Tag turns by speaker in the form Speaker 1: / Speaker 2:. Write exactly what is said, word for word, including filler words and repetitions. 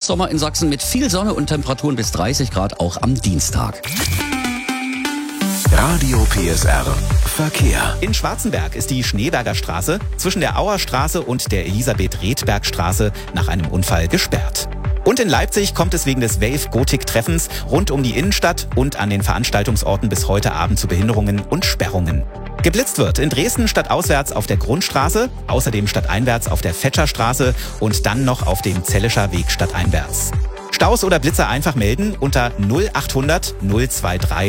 Speaker 1: Hochsommer in Sachsen mit viel Sonne und Temperaturen bis dreißig Grad auch am Dienstag.
Speaker 2: Radio P S R Verkehr.
Speaker 3: In Schwarzenberg ist die Schneeberger Straße zwischen der Auer Straße und der Elisabeth-Redberg-Straße nach einem Unfall gesperrt. Und in Leipzig kommt es wegen des Wave-Gotik-Treffens rund um die Innenstadt und an den Veranstaltungsorten bis heute Abend zu Behinderungen und Sperrungen. Geblitzt wird in Dresden stadtauswärts auf der Grundstraße, außerdem stadteinwärts auf der Fetscherstraße und dann noch auf dem Zellischer Weg stadteinwärts. Staus oder Blitzer einfach melden unter null achthundert null drei drei